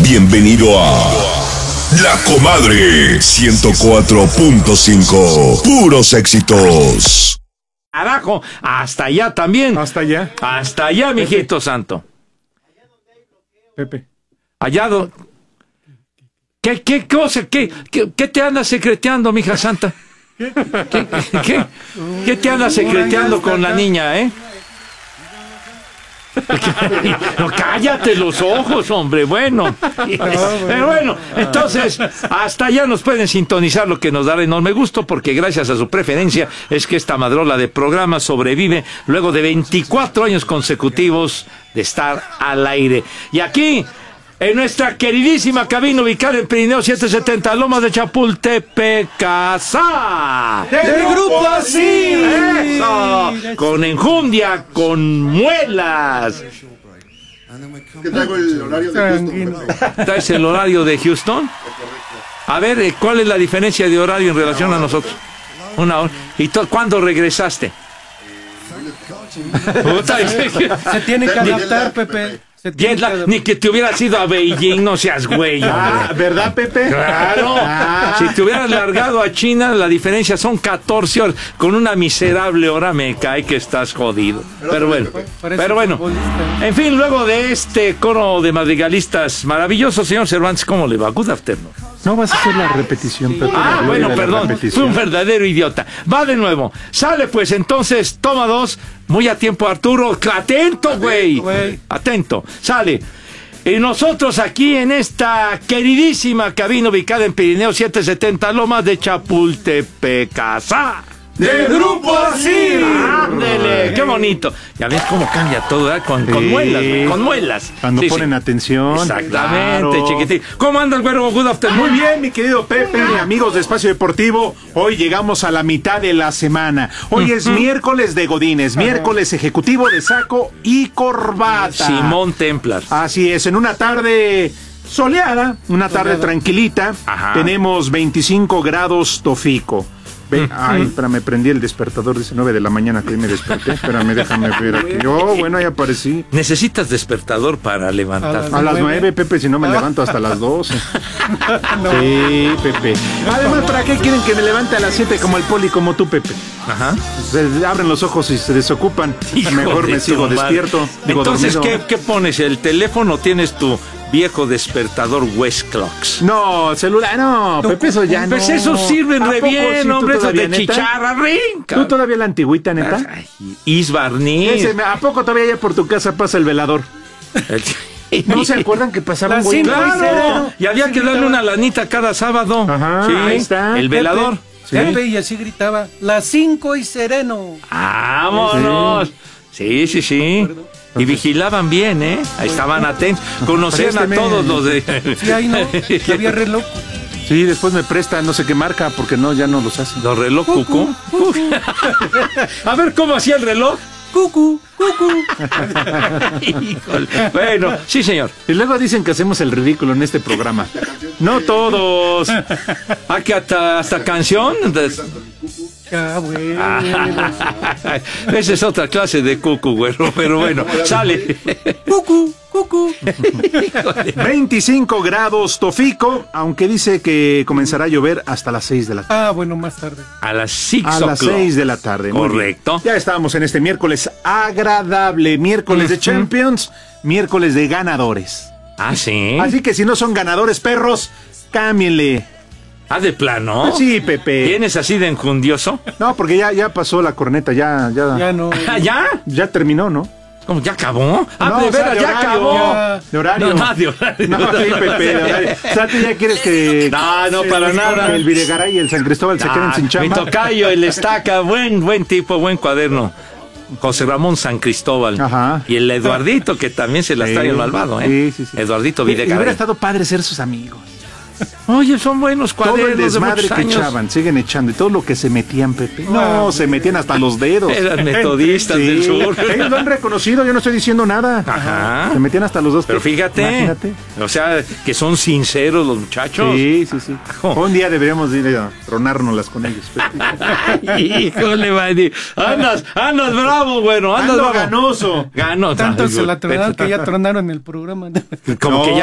Bienvenido a La Comadre 104.5. Puros éxitos. Carajo, hasta allá también. Hasta allá. Hasta allá, mijito santo. Pepe. Allá, ¿Qué cosa? ¿Qué te andas secreteando, mija santa? ¿Qué te andas secreteando con la niña, No, cállate los ojos, hombre. Bueno. Pero bueno, entonces, hasta allá nos pueden sintonizar, lo que nos dará enorme gusto, porque gracias a su preferencia es que esta madrola de programa sobrevive luego de 24 años consecutivos de estar al aire. Y aquí, en nuestra queridísima cabina ubicada en Pirineo 770, Lomas de Chapultepec, casa ¡Del Grupo Así! ¡Eso! Con enjundia, con muelas. ¿Qué traigo el horario de Houston? ¿Traes el horario de Houston? A ver, ¿cuál es la diferencia de horario en relación a nosotros? Una hora. ¿Y cuándo regresaste? Se tiene que adaptar, Pepe. Ni que te hubieras ido a Beijing, no seas güey. ¿Verdad, Pepe? Claro. Si te hubieras largado a China, la diferencia son 14 horas. Con una miserable hora me cae que estás jodido. Pero bueno. En fin, luego de este coro de madrigalistas maravilloso, señor Cervantes, ¿cómo le va? Good afternoon. No vas a hacer la repetición, Pepe. Bueno, perdón. Fui un verdadero idiota. Va de nuevo. Sale pues, entonces, toma 2. Muy a tiempo, Arturo. Atento, güey. Atento. Sale. Y nosotros aquí en esta queridísima cabina ubicada en Pirineo 770, Lomas de Chapultepec, casa ¡Del Grupo Así! ¡Ándele! ¡Qué bonito! Ya ves cómo cambia todo, ¿eh? Con muelas, güey, con muelas. Cuando ponen atención. Exactamente, chiquitín. ¿Cómo anda el güero? Good afternoon. Muy bien, mi querido Pepe, amigos de Espacio Deportivo. Hoy llegamos a la mitad de la semana. Hoy es miércoles de Godines, miércoles ejecutivo de saco y corbata. Simón Templar. Así es, en una tarde soleada, una tarde tranquilita. Ajá. Tenemos 25 grados Tofico. Ay, espérame, prendí el despertador, dice 9 de la mañana que hoy me desperté. Espérame, déjame ver aquí. Oh, bueno, ahí aparecí. ¿Necesitas despertador para levantar? A las 9, Pepe, si no me levanto hasta las 12. No. Sí, Pepe. Además, ¿para qué quieren que me levante a las 7 como el Poli, como tú, Pepe? Ajá. Se abren los ojos y se desocupan. Mejor me sigo despierto. Entonces, ¿qué pones? ¿El teléfono o tienes tu viejo despertador West Clocks? No, celular, no, Pepe, eso ya no. Pues esos sirven re bien, hombre, esos de neta? chicharra, rinca. ¿Tú todavía la antigüita, neta? Isbarniz. ¿A poco todavía ya por tu casa pasa el velador? ¿No se acuerdan que pasaba un güey? Claro, y había que darle una lanita cada sábado. Ajá, sí, ahí está. El velador. Pepe, y así gritaba, las 5 y sereno. ¡Vámonos! Sí. Y vigilaban bien, ¿eh? Ahí estaban atentos. Conocían a todos los de... Sí, ahí no, había reloj. Sí, después me presta no sé qué marca, porque no, ya no los hacen. ¿Los reloj cucú? A ver, ¿cómo hacía el reloj? Cucú. Híjole. Bueno, sí, señor. Y luego dicen que hacemos el ridículo en este programa. No todos. ¿Que hasta canción? Bueno. Esa es otra clase de cucu, güero, pero bueno, sale. Cucú. 25 grados Tofico, aunque dice que comenzará a llover hasta las 6 de la tarde. Bueno, más tarde. A las 6 A las 6 de la tarde. Correcto. Ya estamos en este miércoles agradable, miércoles de Champions, miércoles de ganadores. Sí. Así que si no son ganadores, perros, cámbienle. ¿De plano? Sí, Pepe. ¿Vienes así de enjundioso? No, porque ya pasó la corneta, ya no. ¿Ya? Ya terminó, ¿no? ¿Cómo? ¿Ya acabó? No, de veras, ya acabó. De horario. No, de horario. No, sí, Pepe, de horario. O sea, ¿tú ya quieres que... No, para nada. El Videgaray y el San Cristóbal se queden sin chamba? Mi tocayo, el Estaca, buen tipo, buen cuaderno. José Ramón San Cristóbal. Ajá. Y el Eduardito, que también se las trae el malvado, ¿eh? Sí. Eduardito Videgaray. Hubiera estado padre ser sus amigos. Oye, son buenos cuadernos. Todo el desmadre de que años. echaban, siguen echando. Y todo lo que se metían, Pepe. No, se metían hasta los dedos. Eran metodistas del sur. Ellos lo han reconocido, yo no estoy diciendo nada. Ajá. Se metían hasta los dos. Pero fíjate. Imagínate. O sea, que son sinceros los muchachos. Sí. Un día deberíamos ir a tronárnoslas con ellos. Híjole, Manny. Andas bravo, bueno. Andas Ando bravo. ganoso. Tanto se la tronaron que ya tronaron el programa. Como que ya